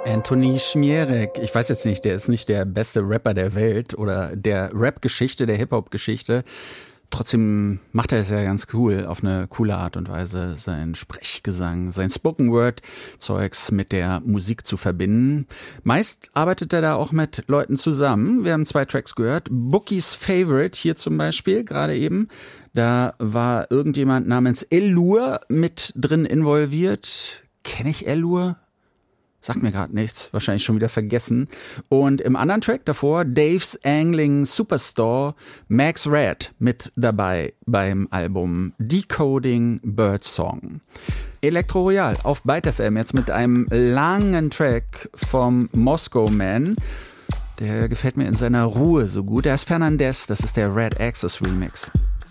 Anthony Schmierek, ich weiß jetzt nicht, der ist nicht der beste Rapper der Welt oder der Rap-Geschichte, der Hip-Hop-Geschichte. Trotzdem macht er es ja ganz cool, auf eine coole Art und Weise, sein Sprechgesang, sein Spoken-Word-Zeugs mit der Musik zu verbinden. Meist arbeitet er da auch mit Leuten zusammen. Wir haben 2 Tracks gehört. Bookies Favorite hier zum Beispiel, gerade eben. Da war irgendjemand namens Elur mit drin involviert. Kenne ich Elur? Sagt mir gerade nichts, wahrscheinlich schon wieder vergessen. Und im anderen Track davor, Dave's Angling Superstore, Max Red mit dabei beim Album Decoding Birdsong. Elektro Royal auf Byte FM, jetzt mit einem langen Track vom Moscow Man. Der gefällt mir in seiner Ruhe so gut. Der ist Fernandez, das ist der Red Access Remix.